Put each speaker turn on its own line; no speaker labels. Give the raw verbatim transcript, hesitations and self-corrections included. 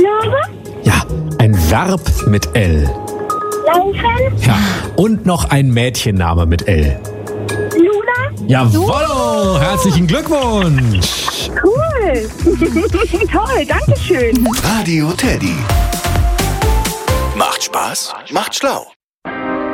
Löwe.
Ja, ein Verb mit L.
Laufen.
Ja, und noch ein Mädchenname mit L.
Luna.
Jawoll, herzlichen Glückwunsch.
Cool. Toll, danke schön.
Radio Teddy. Macht Spaß, macht schlau.